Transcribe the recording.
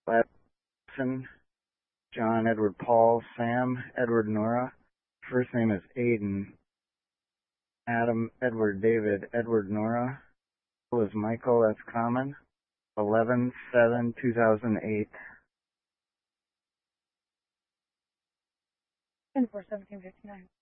Ladson, John, Edward, Paul, Sam, Edward, Nora. First name is Aiden. Adam, Edward, David, Edward, Nora. Is Michael, that's common. 11/7/2008. 10/4/1759.